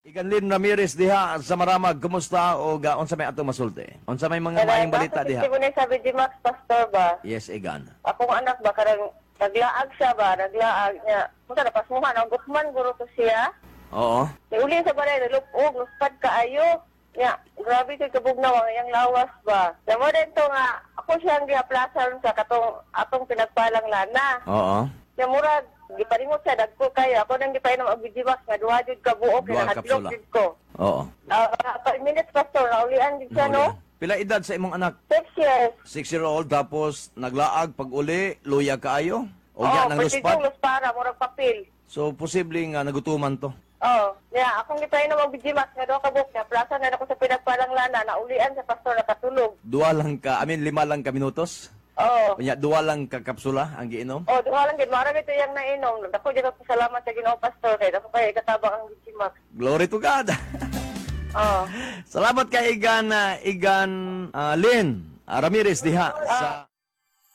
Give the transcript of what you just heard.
Iganlin Ramirez diha sa Maramag, kumusta o unsa may ato masulti? Unsa may mga maayong balita diha? Kasi sabi di Max Pastor ba? Yes, Igan. Akong anak ba karang naglaag siya ba? Naglaag niya. Punta na pasmuhan ang gukman guro to siya. Oo. Uli sa balay nalupog, luspad kaayo. Ya, grabe kay kabugnaw ang iyang lawas ba. Damo din to nga ako siyang giaplasan sa atong pinagpalang lana. Oo. Ya murag giparingot sa dagko kayo. Ako nang gipainom og bidiwas nga duha jud ka buok Duha kay kapsula. hadlok jud ko. Oo. 5 minutes pastor, naulian din siya no? Pila edad sa imong anak? 6 years. 6-year-old tapos naglaag pag uli, luya kaayo? O Oh, yan ang luspad? luspara, murag papel. So posible nga nagutuman to. Oh, yeah, akong gipainom og bidiwas nga duha ka buok niya. Plaza na ako sa pinagpalang lana, naulian sa pastor nakatulog. Lima lang ka minutos? Oh. Kanya, duwa lang ka kapsula ang giinom? Oh, duha lang gid mara ito yang nainom. Dako jud ako salamat sa Ginoo pastor kay dako kay katabang ang bidiwas. Glory to God! Oh. Salamat kay Igan Lynn Ramirez diha sa